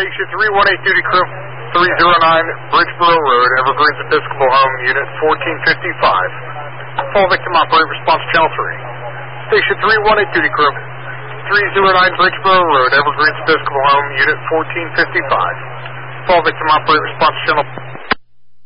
Station 318 duty crew, 309 Bridgeboro Road, Evergreens Episcopal Home, Unit 1455. Fall victim operate response channel 3. Station 318 duty crew, 309 Bridgeboro Road, Evergreens Episcopal Home, Unit 1455. Fall victim operate response channel